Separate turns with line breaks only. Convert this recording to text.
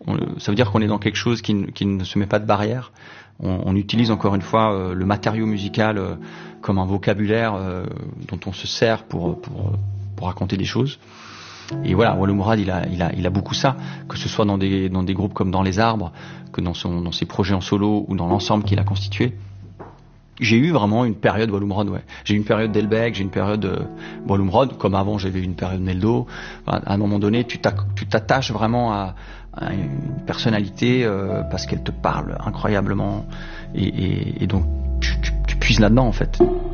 ça veut dire qu'on est dans quelque chose qui ne se met pas de barrière. On utilise encore une fois le matériau musical comme un vocabulaire dont on se sert pour raconter des choses. Et voilà, Wallo Mourad, il a beaucoup ça, que ce soit dans des groupes comme Dans les Arbres, que dans ses projets en solo ou dans l'ensemble qu'il a constitué. J'ai eu vraiment une période Wallo Mourad, ouais. J'ai eu une période Delbecq, j'ai eu une période Wallo Mourad, comme avant j'avais eu une période Meldo. Enfin, à un moment donné, tu t'attaches vraiment à une personnalité parce qu'elle te parle incroyablement, et donc tu puises là-dedans en fait.